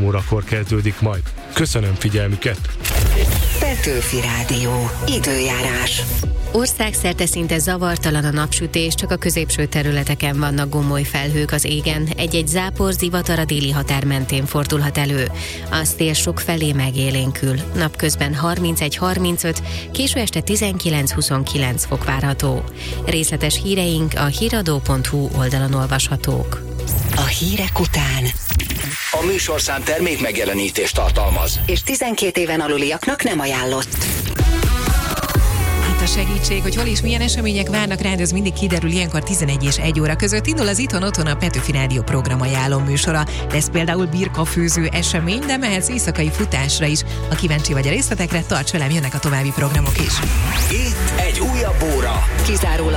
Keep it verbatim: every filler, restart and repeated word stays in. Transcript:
órakor kezdődik majd. Köszönöm figyelmüket! Petőfi Rádió. Időjárás. Országszerte szinte zavartalan a napsütés, csak a középső területeken vannak gomoly felhők az égen, egy-egy zápor, zivatar a déli határ mentén fordulhat elő. A szél sok felé megélénkül. Napközben harmincegy-harmincöt, késő este tizenkilenc-huszonkilenc fok várható. Részletes híreink a híradó pont hu oldalon olvashatók. A hírek után A műsorszám termék megjelenítést tartalmaz, és tizenkét éven aluliaknak nem ajánlott. Itt a segítség, hogy hol és milyen események várnak rád, ez mindig kiderül ilyenkor tizenegy és egy óra között. Indul az Itthon Otthon a Petőfi Rádió program ajánló műsora. Lesz például birkafőző esemény, de mehetsz éjszakai futásra is. Ha kíváncsi vagy a részletekre, tarts velem, jönnek a további programok is. itt egy újabb óra. Kizárólag